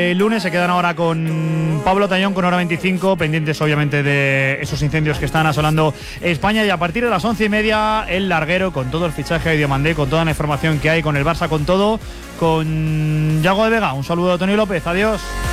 El lunes se quedan ahora con Pablo Tallón con hora 25, pendientes obviamente de esos incendios que están asolando España, y a partir de las 11:30 el larguero con todo el fichaje de Diomandé, con toda la información que hay, con el Barça, con todo, con Yago de Vega. Un saludo a Tony López, adiós.